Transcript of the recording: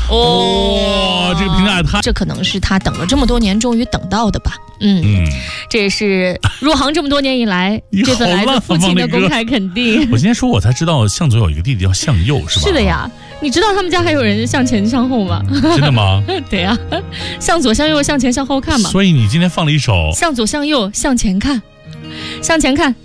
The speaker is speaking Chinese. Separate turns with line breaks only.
这个评价他，
这可能是他等了这么多年终于等到的吧。这也是入行这么多年以来这份来自父亲的公开肯定。
我今天说我才知道向左有一个弟弟叫向右，是吧？
是的呀，你知道他们家还有人向前向后吗？
真的吗？
对呀，向左向右向前向后看嘛。
所以你今天放了一首
向左向右向前看，向前看